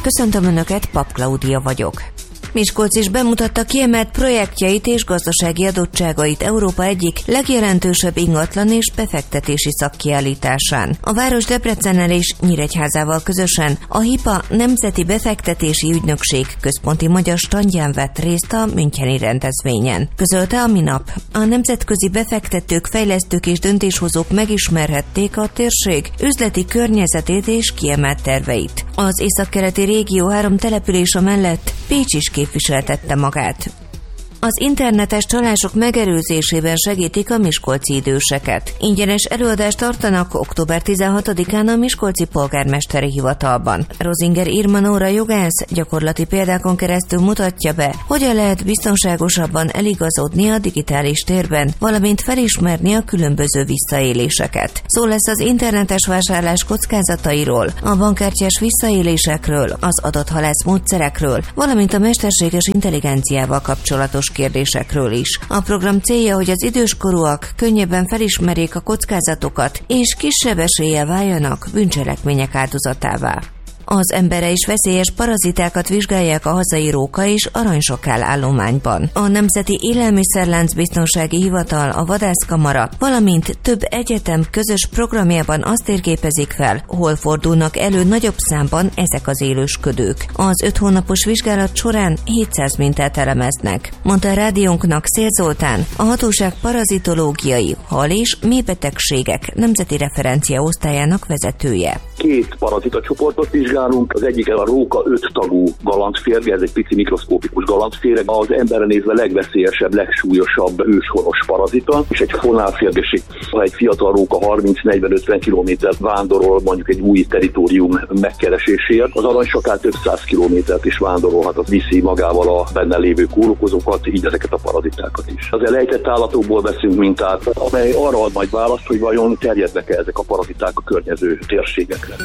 Köszöntöm Önöket, Pap Klaudia vagyok. Miskolc is bemutatta kiemelt projektjeit és gazdasági adottságait Európa egyik legjelentősebb ingatlan és befektetési szakkiállításán. A város Debrecennel és Nyíregyházával közösen a HIPA Nemzeti Befektetési Ügynökség központi magyar standján vett részt a müncheni rendezvényen. Közölte a minap. A nemzetközi befektetők, fejlesztők és döntéshozók megismerhették a térség üzleti környezetét és kiemelt terveit. Az északkeleti régió 3 települése mellett Pécs is képviseltette magát. Az internetes csalások megelőzésében segítik a miskolci időseket. Ingyenes előadást tartanak október 16-án a Miskolci Polgármesteri Hivatalban. Rozinger Irma Nóra jogász gyakorlati példákon keresztül mutatja be, hogyan lehet biztonságosabban eligazodni a digitális térben, valamint felismerni a különböző visszaéléseket. Szó lesz az internetes vásárlás kockázatairól, a bankkártyás visszaélésekről, az adathalász módszerekről, valamint a mesterséges intelligenciával kapcsolatos kérdésekről is. A program célja, hogy az időskorúak könnyebben felismerjék a kockázatokat, és kisebb eséllyel váljanak bűncselekmények áldozatává. Az emberre is veszélyes parazitákat vizsgálják a hazai róka és aranysokál állományban. A Nemzeti Élelmiszerlánc Biztonsági Hivatal, a Vadászkamara, valamint több egyetem közös programjában azt térképezik fel, hol fordulnak elő nagyobb számban ezek az élősködők. Az 5 hónapos vizsgálat során 700 mintát elemeznek, mondta a rádiónknak Szél Zoltán, a hatóság parazitológiai, hal- és méhbetegségek nemzeti referencia osztályának vezetője. 2 parazitacsoportot vizsgálunk, az egyik a róka 5 tagú galantférge, ez egy pici mikroszkópikus galantféreg, az emberre nézve legveszélyesebb, legsúlyosabb őshonos parazita, és egy fonálférgeség, ha egy fiatal róka 30-40-50 kilométert vándorol mondjuk egy új territórium megkereséséért, az aranysokál több 100 kilométert is vándorolhat, az viszi magával a benne lévő kórokozókat, így ezeket a parazitákat is. Az elejtett állatokból veszünk mintát, amely arra ad majd választ, hogy vajon terjednek-e ezek a paraziták a környező térségekre.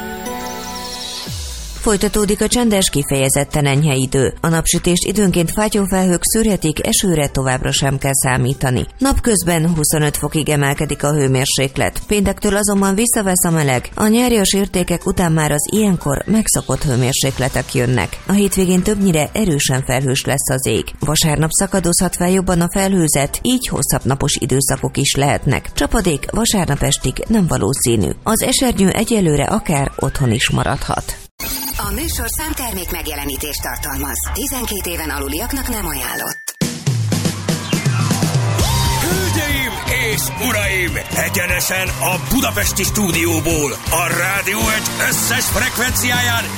Folytatódik a csendes, kifejezetten enyhe idő. A napsütést időnként fátyófelhők szűrhetik, esőre továbbra sem kell számítani. Napközben 25 fokig emelkedik a hőmérséklet. Péntektől azonban visszavesz a meleg. A nyárias értékek után már az ilyenkor megszokott hőmérsékletek jönnek. A hétvégén többnyire erősen felhős lesz az ég. Vasárnap szakadozhat fel jobban a felhőzet, így hosszabb napos időszakok is lehetnek. Csapadék vasárnap estig nem valószínű. Az esernyő egyelőre akár otthon is maradhat. A műsorszám termék megjelenítést tartalmaz. 12 éven aluliaknak nem ajánlott. Hölgyeim és uraim! Egyenesen a budapesti stúdióból, a Rádió 1 összes frekvenciáján